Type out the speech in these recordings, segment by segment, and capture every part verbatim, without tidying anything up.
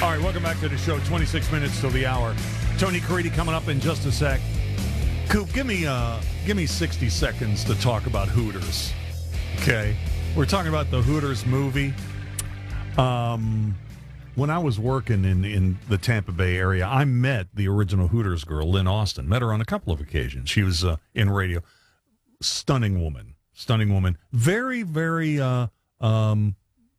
All right, welcome back to the show. twenty-six minutes till the hour. Tony Caridi coming up in just a sec. Coop, give me uh, give me sixty seconds to talk about Hooters. Okay, we're talking about the Hooters movie. Um, when I was working in, in the Tampa Bay area, I met the original Hooters girl, Lynn Austin. Met her on a couple of occasions. She was uh, in radio. Stunning woman. Stunning woman. Very, very uh, um,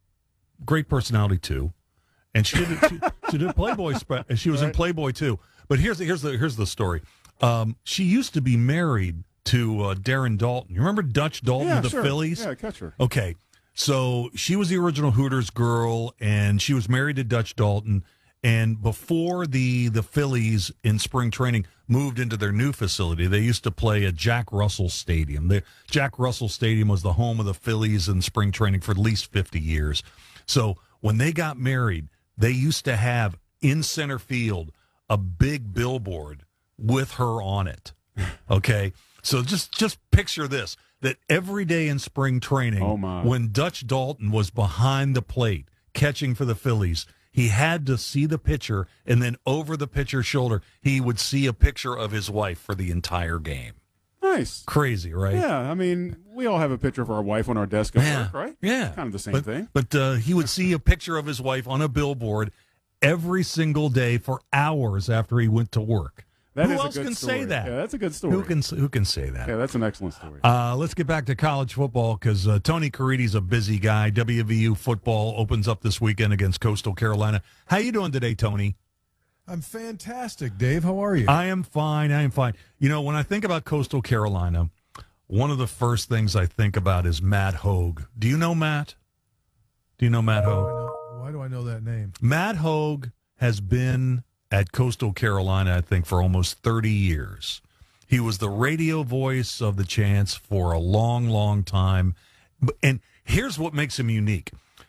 great personality, too. And she did she, she did Playboy. Spe- she was right. in Playboy, too. But here's the, here's the, here's the story. Um, she used to be married to uh, Darren Dalton. You remember Dutch Dalton yeah, of the sure. Phillies? Yeah, catch her. Okay. So she was the original Hooters girl, and she was married to Dutch Dalton. And before the, the Phillies in spring training moved into their new facility, they used to play at Jack Russell Stadium. The, Jack Russell Stadium was the home of the Phillies in spring training for at least fifty years. So when they got married, they used to have in center field a big billboard with her on it. Okay? So just just picture this, that every day in spring training, oh my. when Dutch Dalton was behind the plate catching for the Phillies, he had to see the pitcher, and then over the pitcher's shoulder, he would see a picture of his wife for the entire game. Nice. Crazy, right? Yeah, I mean, we all have a picture of our wife on our desk at yeah. work, right? Yeah. Kind of the same but, thing. But uh, he would see a picture of his wife on a billboard every single day for hours after he went to work. That Who is else a good can story. say that? Yeah, that's a good story. Who can who can say that? Yeah, that's an excellent story. Uh, let's get back to college football because uh, Tony Caridi's a busy guy. W V U football opens up this weekend against Coastal Carolina. How you doing today, Tony? I'm fantastic, Dave. How are you? I am fine. I am fine. You know, when I think about Coastal Carolina, one of the first things I think about is Matt Hogue. Do you know Matt? Do you know Matt Hogue? Why do I know, why do I know that name? Matt Hogue has been at Coastal Carolina, I think, for almost thirty years. He was the radio voice of the Chants for a long, long time. And here's what makes him unique.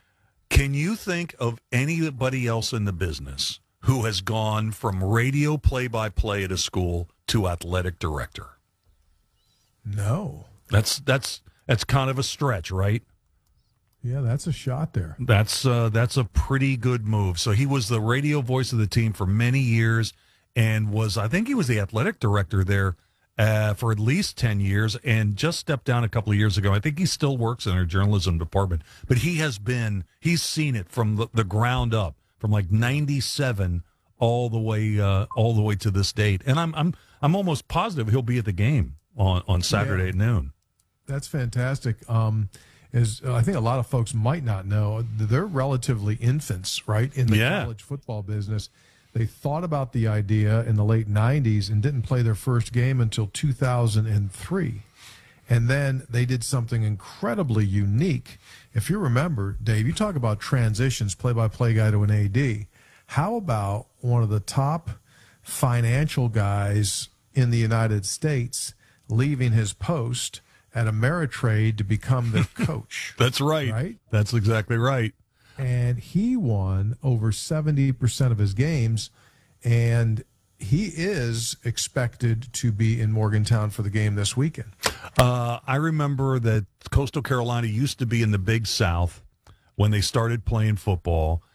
Can you think of anybody else in the business who has gone from radio play-by-play at a school to athletic director? No. That's that's that's kind of a stretch, right? Yeah, that's a shot there. That's uh, that's a pretty good move. So he was the radio voice of the team for many years, and was I think he was the athletic director there uh, for at least ten years, and just stepped down a couple of years ago. I think he still works in our journalism department, but he has been he's seen it from the, the ground up, from like ninety-seven all the way uh, all the way to this date. And I'm I'm I'm almost positive he'll be at the game on on Saturday yeah. at noon. That's fantastic. Um, Is uh, I think a lot of folks might not know, they're relatively infants, right, in the yeah. college football business. They thought about the idea in the late nineties and didn't play their first game until two thousand three. And then they did something incredibly unique. If you remember, Dave, you talk about transitions, play-by-play guy to an A D. How about one of the top financial guys in the United States leaving his post at Ameritrade to become their coach? That's right. Right? That's exactly right. And he won over seventy percent of his games, and he is expected to be in Morgantown for the game this weekend. Uh, I remember that Coastal Carolina used to be in the Big South when they started playing football,